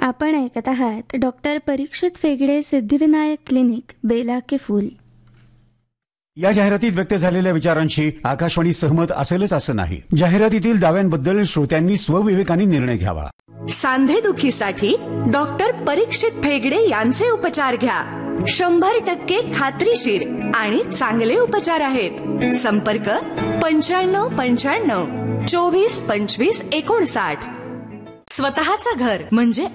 आपण ऐकत आहात डॉक्टर परीक्षित फेगडे सिद्धिविनायक क्लिनिक, बेला के फूल. या जाहिरातीत व्यक्त झालेल्या विचारांशी आकाशवाणी सहमत असेलच असं नाही. जाहिरातीतील दाव्यांबद्दल श्रोत्यांनी स्वविवेकाने निर्णय घ्यावा. सांधेदुखीसाठी डॉक्टर परीक्षित फेगडे यांचे उपचार घ्या. 100% खात्रीशीर आणि चांगले उपचार आहेत. संपर्क 9595 24 25 59. स्वतःचं घर म्हणजे